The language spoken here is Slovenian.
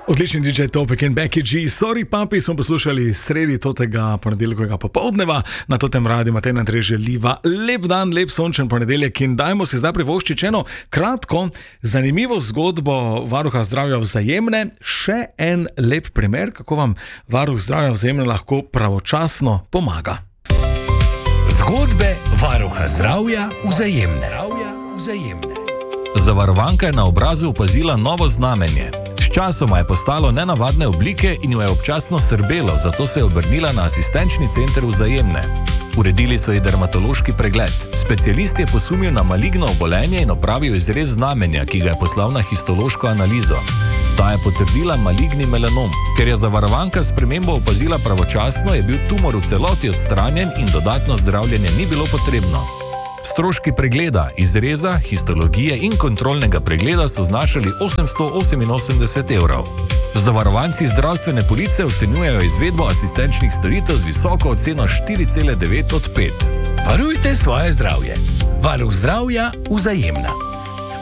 Odlični DJ Topik in Becky G. Sorry, papi, smo poslušali sredi tega ponedeljkovega popoldneva. Na tem radiju Matej Andrej želiva lep dan, lep sončen ponedeljek in dajmo si zdaj privoščiti eno kratko, zanimivo zgodbo Varuha zdravja Vzajemne. Še en lep primer, kako vam Varuh zdravja Vzajemne lahko pravočasno pomaga. Zgodbe Varuha zdravja Vzajemne. Zavarovanka je na obrazu opazila novo znamenje. Sčasoma je postalo nenavadne oblike in jo je občasno srbelo, zato se je obrnila na asistenčni center Vzajemne. Uredili so ji dermatološki pregled. Specialist je posumil na maligno obolenje in opravil izrez znamenja, ki ga je poslal na histološko analizo. Ta je potrdila maligni melanom. Ker je zavarovanka spremembo opazila pravočasno, je bil tumor v celoti odstranjen in dodatno zdravljenje ni bilo potrebno. Stroški pregleda, izreza, histologije in kontrolnega pregleda so znašali 888 evrov. Zavarovanci zdravstvene police ocenjujejo izvedbo asistenčnih storitev z visoko oceno 4,9 od 5. Varujte svoje zdravje. Varuh zdravja Vzajemna.